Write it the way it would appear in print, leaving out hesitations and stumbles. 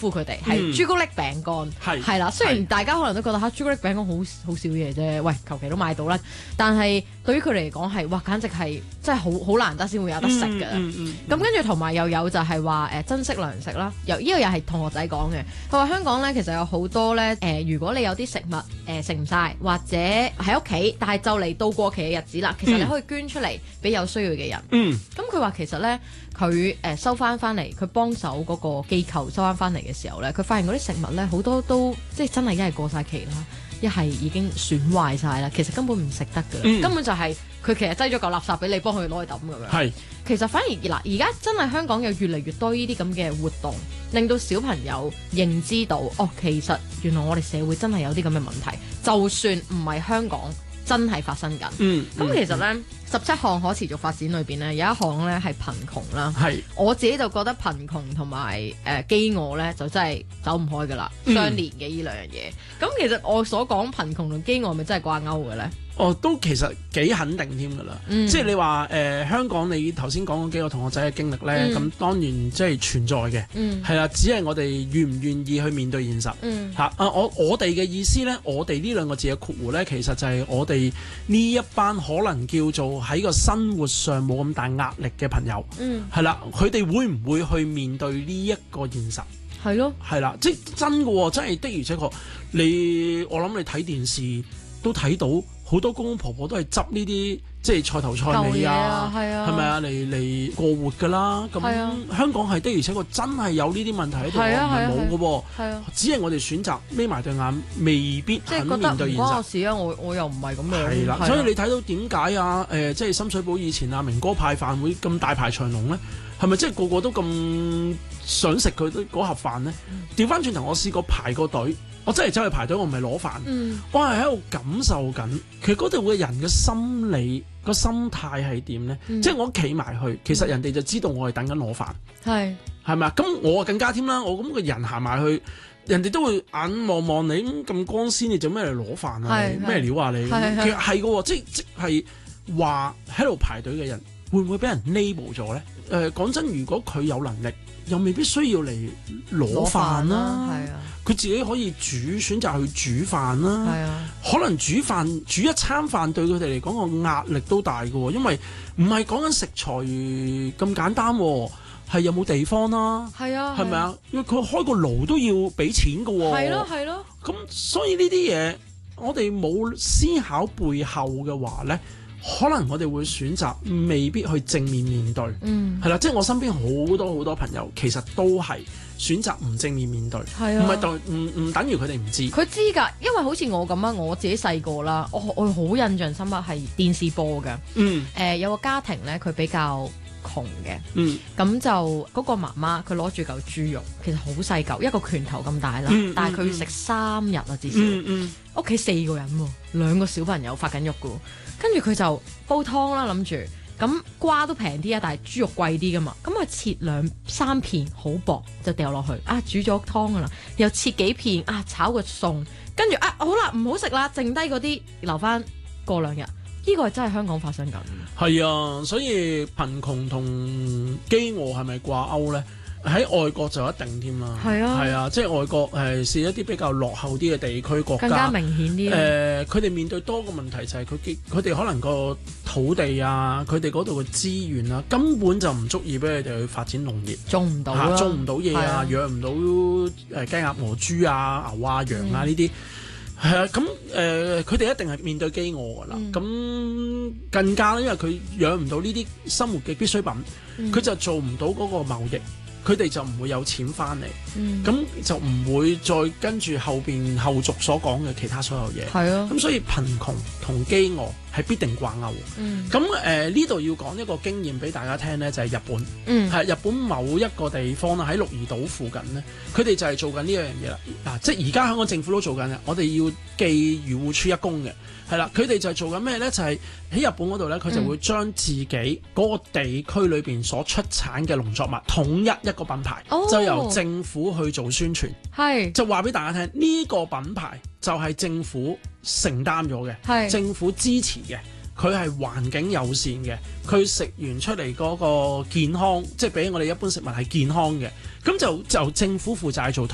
呼佢哋係朱古力餅乾，係啦。雖然大家可能都覺得嚇朱古力餅乾好少嘢啫，喂求其都買到啦。但係對於佢哋嚟講係哇，簡直係真係好難得先會有得食㗎。咁跟住同埋又有就係話珍惜糧食啦。呢個又係同學仔講嘅，佢話香港咧其實有好多咧如果你有啲食物食唔晒，或者喺屋企，但係就嚟到過期嘅日子啦，其實你可以捐出嚟俾有需要嘅人。咁佢話其實咧佢收翻嚟，佢幫手嗰個機構收翻嚟嘅時候咧，佢發現嗰啲食物咧好多都即係真係一係過晒期啦，一係已經損壞晒啦，其實根本唔食得㗎，根本就係佢其實擠咗嚿垃圾俾你，幫佢攞去抌咁樣。係，其實反而而家真係香港有越嚟越多呢啲咁嘅活動，令到小朋友認知到其實原來我哋社會真係有啲咁嘅問題，就算唔係香港真係發生緊。咁其實呢，17項可持續發展裏邊呢，有一項呢係貧窮啦。我自己就覺得貧窮同埋飢餓呢，就真係走唔開噶啦，相連嘅呢兩樣嘢。咁其實我所講貧窮同飢餓係咪真係掛鈎嘅呢？ 都其實幾肯定添㗎啦，即係你話香港你頭先講嗰幾個同學仔嘅經歷咧，咁當然即係存在嘅，係啦，只係我哋願唔願意去面對現實嚇。我哋嘅意思咧，我哋呢兩個字嘅括弧咧，其實就係我哋呢一班可能叫做喺個生活上冇咁大壓力嘅朋友，係啦，佢哋會唔會去面對呢一個現實？係咯，係啦，即係真嘅喎，真係的而且確，我諗你睇電視都睇到。好多公公婆婆都係執呢啲即係菜頭菜尾啊，係咪啊嚟過活㗎啦？咁香港係的而且確真係有呢啲問題喺度，唔係冇㗎喎。只係我哋選擇眯埋對眼，未必肯面對現實。即係覺得唔關我事啊！我又唔係咁樣。係啦，所以你睇到點解啊？即係深水埗以前啊，明哥派飯會咁大排長龍咧？係咪即係個個都咁想食佢嗰盒飯咧？調翻轉頭，我試過排個隊。我真係走去排隊，我唔係攞飯，我係喺度感受緊，其實嗰度嘅人嘅心理個心態係點咧？即係我企埋去，其實人哋就知道我係等緊攞飯，係咪啊？咁我更加添啦，我咁個人行埋去，人哋都會眼望望你咁光鮮，你做咩嚟攞飯啊？咩料啊你？其實係嘅喎，即係話喺度排隊嘅人會唔會俾人 label 咗咧？講真，如果佢有能力，又未必需要嚟攞飯啦。佢自己可以選擇去煮飯啦。可能煮一餐飯對佢哋嚟講個壓力都大嘅喎，因為唔係講緊食材咁簡單，係有冇地方啦。係咪啊？因為佢開個爐都要俾錢嘅喎。係咯。咁所以呢啲嘢，我哋冇思考背後嘅話咧，可能我哋會選擇未必去正面面對，係啦，即係我身邊好多朋友其實都係選擇唔正面面對，唔等於佢哋唔知。佢知㗎，因為好似我咁啊，我自己細個啦，我好印象深刻係電視播嘅，有個家庭咧，佢比較窮嘅，咁就嗰個媽媽佢攞住嚿豬肉，其實好細嚿，一個拳頭咁大啦，但係佢要食3日啊，至少，屋企4個人喎，2個小朋友發緊肉㗎喎。跟住佢就煲湯啦，諗住咁瓜都平啲啊，但係豬肉貴啲噶嘛，咁啊切2-3片好薄就掉落去啊，煮咗湯噶啦，又切幾片啊，炒個餸，跟住啊好啦，唔好食啦，剩低嗰啲留翻過2日，呢個係真係香港發生緊。係啊，所以貧窮同飢餓係咪掛鈎咧？喺外國就一定添啦，係啊，即係外國係一啲比較落後啲嘅地區國家，更加明顯啲。佢哋面對多個問題就係佢哋可能個土地啊，佢哋嗰度嘅資源啊，根本就唔足以俾佢哋去發展農業，種唔到嘢啊，養唔到雞鴨鵝豬啊、牛啊、羊啊呢啲，係啊，咁佢哋一定係面對飢餓㗎啦。咁更加因為佢養唔到呢啲生活嘅必需品，佢就做唔到嗰個貿易。佢哋就唔會有錢翻嚟，咁就唔會再跟住後續所講嘅其他所有嘢。係啊，咁所以貧窮同飢餓係必定掛鈎。咁呢度要講一個經驗俾大家聽呢，就係日本。係日本某一個地方啦，喺鹿兒島附近呢，佢哋就係做緊呢樣嘢啦。嗱，即係而家香港政府都做緊嘅，我哋要寄漁護署一公嘅。係啦，佢哋就係做緊咩呢？就係喺日本嗰度呢，佢就會將自己嗰個地區裏邊所出產嘅農作物統一個品牌，就由政府去做宣傳，就話俾大家聽呢個品牌就係政府承擔咗嘅，政府支持嘅，佢係環境友善嘅，佢食完出嚟嗰個健康，即係比我哋一般食物係健康嘅，咁就政府負責做